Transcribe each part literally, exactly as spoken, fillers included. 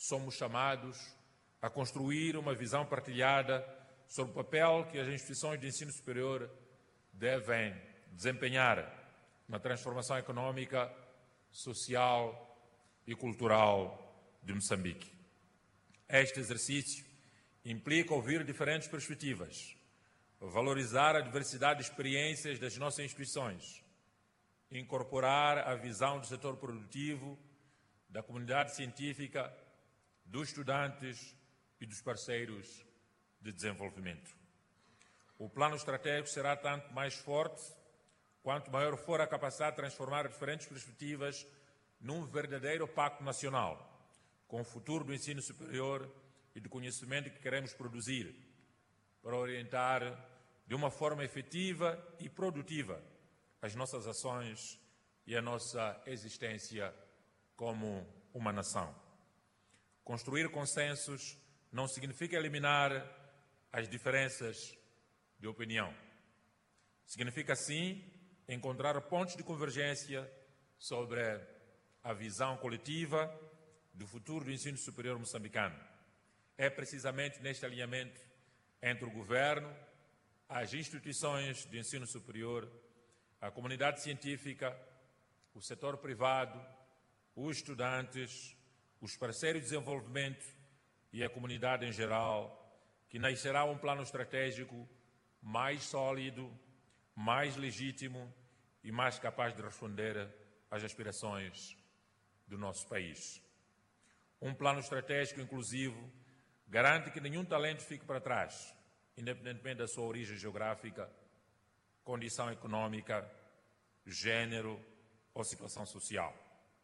somos chamados a construir uma visão partilhada sobre o papel que as instituições de ensino superior devem desempenhar na transformação econômica, social e cultural de Moçambique. Este exercício implica ouvir diferentes perspectivas, valorizar a diversidade de experiências das nossas instituições, incorporar a visão do setor produtivo, da comunidade científica, dos estudantes e dos parceiros de desenvolvimento. O plano estratégico será tanto mais forte quanto maior for a capacidade de transformar diferentes perspectivas num verdadeiro pacto nacional, com o futuro do ensino superior e do conhecimento que queremos produzir, para orientar de uma forma efetiva e produtiva as nossas ações e a nossa existência como uma nação. Construir consensos não significa eliminar as diferenças de opinião. Significa, sim, encontrar pontos de convergência sobre a visão coletiva do futuro do ensino superior moçambicano. É precisamente neste alinhamento entre o governo, as instituições de ensino superior, a comunidade científica, o setor privado, os estudantes, os parceiros de desenvolvimento e a comunidade em geral, que nascerá um plano estratégico mais sólido, mais legítimo e mais capaz de responder às aspirações do nosso país. Um plano estratégico inclusivo garante que nenhum talento fique para trás, independentemente da sua origem geográfica, condição econômica, gênero ou situação social.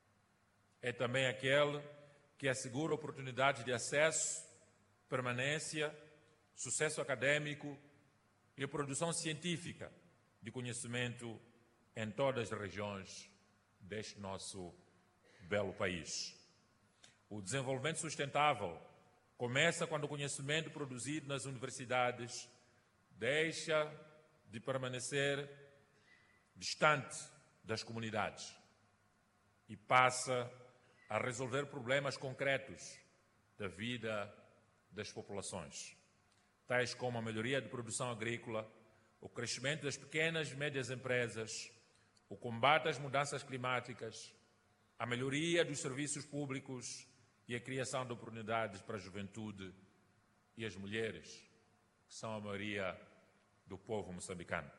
É também aquele que assegura oportunidades de acesso, permanência, sucesso acadêmico e produção científica de conhecimento em todas as regiões deste nosso belo país. O desenvolvimento sustentável começa quando o conhecimento produzido nas universidades deixa de permanecer distante das comunidades e passa a resolver problemas concretos da vida das populações, tais como a melhoria de produção agrícola, o crescimento das pequenas e médias empresas, o combate às mudanças climáticas, a melhoria dos serviços públicos e a criação de oportunidades para a juventude e as mulheres, que são a maioria do povo moçambicano.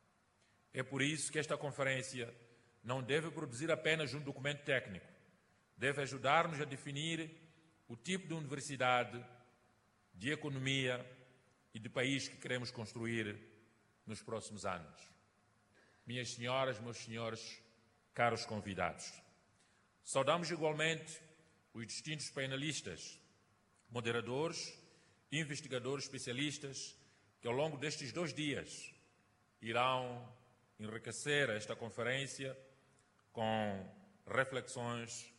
É por isso que esta conferência não deve produzir apenas um documento técnico, deve ajudar-nos a definir o tipo de universidade, de economia e de país que queremos construir nos próximos anos. Minhas senhoras, meus senhores, caros convidados, saudamos igualmente os distintos painelistas, moderadores e investigadores especialistas que ao longo destes dois dias irão enriquecer esta conferência com reflexões,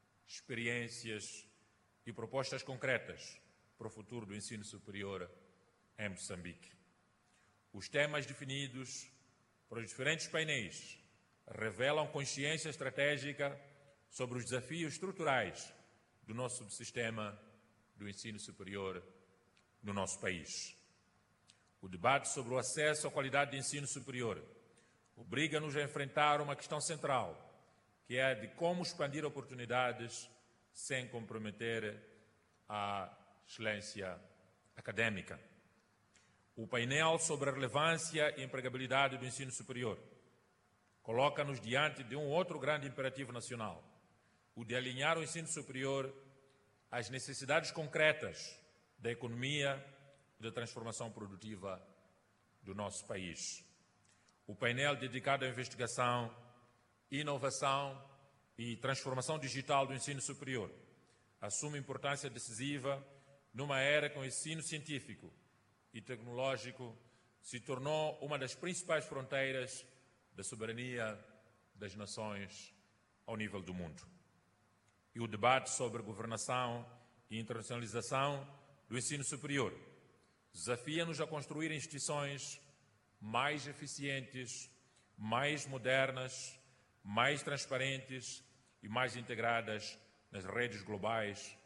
experiências e propostas concretas para o futuro do ensino superior em Moçambique. Os temas definidos para os diferentes painéis revelam consciência estratégica sobre os desafios estruturais do nosso subsistema do ensino superior no nosso país. O debate sobre o acesso à qualidade de ensino superior obriga-nos a enfrentar uma questão central, que é a de como expandir oportunidades sem comprometer a excelência académica. O painel sobre a relevância e empregabilidade do ensino superior coloca-nos diante de um outro grande imperativo nacional, o de alinhar o ensino superior às necessidades concretas da economia e da transformação produtiva do nosso país. O painel dedicado à investigação, inovação e transformação digital do ensino superior assume importância decisiva numa era que o ensino científico e tecnológico se tornou uma das principais fronteiras da soberania das nações ao nível do mundo. E o debate sobre governação e internacionalização do ensino superior desafia-nos a construir instituições mais eficientes, mais modernas, mais transparentes e mais integradas nas redes globais